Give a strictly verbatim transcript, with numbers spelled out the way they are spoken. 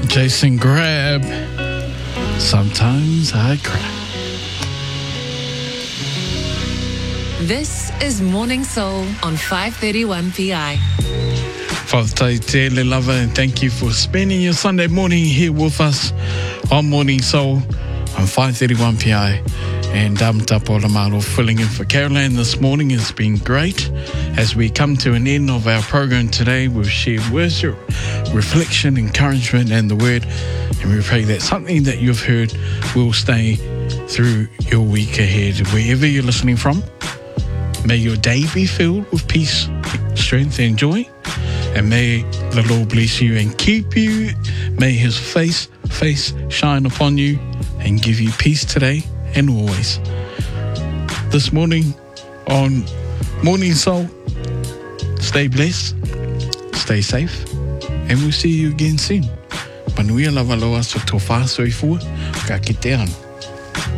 Jason Grab. Sometimes I cry. This is Morning Soul on five thirty-one P I. Whakatau tēle lava, and thank you for spending your Sunday morning here with us on Morning Soul on five thirty-one P I. And um, tapo lamalo filling in for Caroline this morning has been great. As we come to an end of our program today, we've shared worship, reflection, encouragement, and the word. And we pray that something that you've heard will stay through your week ahead, wherever you're listening from. May your day be filled with peace, strength, and joy. And may the Lord bless you and keep you. May his face, face shine upon you and give you peace today and always. This morning on Morning Soul, stay blessed, stay safe, and we'll see you again soon. Manuia lava loa so tō whāsoi fua, ka kite anu.